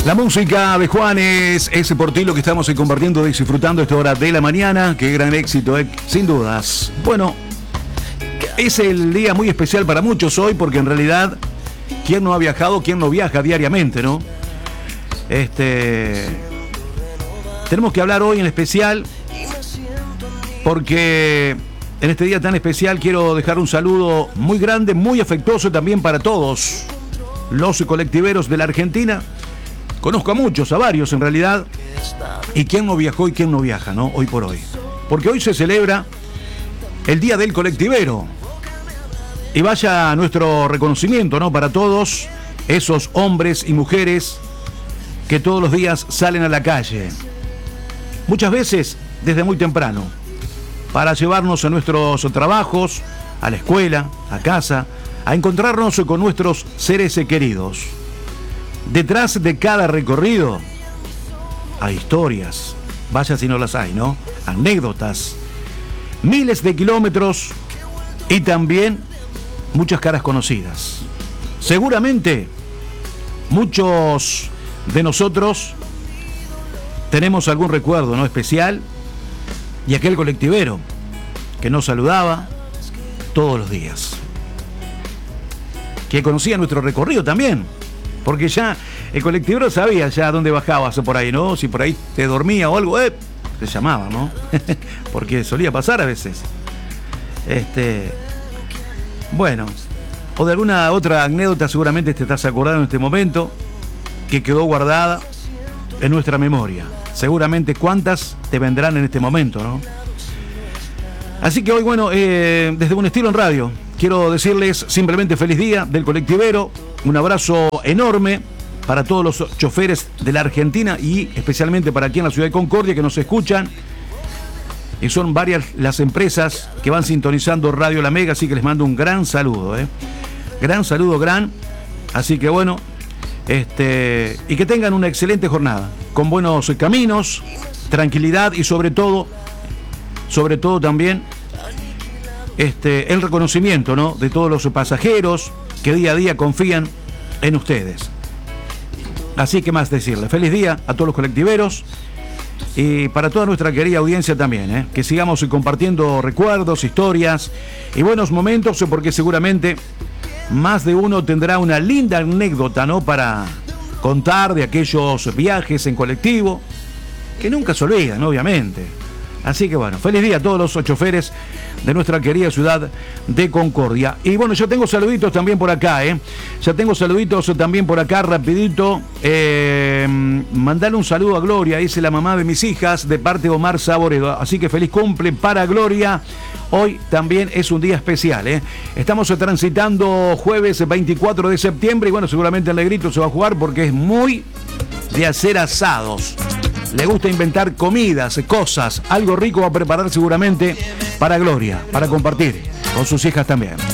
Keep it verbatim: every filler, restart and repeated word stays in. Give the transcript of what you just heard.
La música de Juanes, ese por ti lo que estamos compartiendo y disfrutando a esta hora de la mañana. Qué gran éxito, eh, sin dudas. Bueno, es el día muy especial para muchos hoy, porque en realidad, ¿quién no ha viajado? ¿Quién no viaja diariamente, no? Este, tenemos que hablar hoy en especial, porque en este día tan especial quiero dejar un saludo muy grande, muy afectuoso también para todos los colectiveros de la Argentina. Conozco a muchos, a varios en realidad. ¿Y quién no viajó y quién no viaja, no? Hoy por hoy. Porque hoy se celebra el Día del Colectivero. Y vaya nuestro reconocimiento, ¿no? Para todos esos hombres y mujeres que todos los días salen a la calle. Muchas veces desde muy temprano. Para llevarnos a nuestros trabajos, a la escuela, a casa, a encontrarnos con nuestros seres queridos. Detrás de cada recorrido hay historias, vaya si no las hay, ¿no? Anécdotas, miles de kilómetros y también muchas caras conocidas. Seguramente muchos de nosotros tenemos algún recuerdo, ¿no? Especial, y aquel colectivero que nos saludaba todos los días, que conocía nuestro recorrido también. Porque ya el colectivero sabía ya dónde bajabas por ahí, ¿no? Si por ahí te dormía o algo, eh, te llamaba, ¿no? Porque solía pasar a veces. Este, bueno, o de alguna otra anécdota seguramente te estás acordando en este momento, que quedó guardada en nuestra memoria. Seguramente cuántas te vendrán en este momento, ¿no? Así que hoy, bueno, eh, desde Un Estilo en Radio, quiero decirles simplemente feliz día del colectivero. Un abrazo enorme para todos los choferes de la Argentina y especialmente para aquí en la ciudad de Concordia que nos escuchan. Y son varias las empresas que van sintonizando Radio La Mega, así que les mando un gran saludo, ¿eh? Gran saludo, gran. Así que bueno, este, y que tengan una excelente jornada, con buenos caminos, tranquilidad y sobre todo, sobre todo también, este, el reconocimiento, ¿no? De todos los pasajeros que día a día confían en ustedes. Así que más decirle, feliz día a todos los colectiveros y para toda nuestra querida audiencia también, ¿eh? Que sigamos compartiendo recuerdos, historias y buenos momentos, porque seguramente más de uno tendrá una linda anécdota, ¿no? Para contar de aquellos viajes en colectivo que nunca se olvidan, obviamente. Así que bueno, feliz día a todos los choferes de nuestra querida ciudad de Concordia. Y bueno, yo tengo saluditos también por acá, ¿eh? Ya tengo saluditos también por acá, rapidito. Eh, mandarle un saludo a Gloria, dice la mamá de mis hijas, de parte de Omar Saboredo. Así que feliz cumple para Gloria. Hoy también es un día especial, ¿eh? Estamos transitando jueves veinticuatro de septiembre y bueno, seguramente el Negrito se va a jugar porque es muy de hacer asados. Le gusta inventar comidas, cosas, algo rico va a preparar seguramente para Gloria, para compartir con sus hijas también.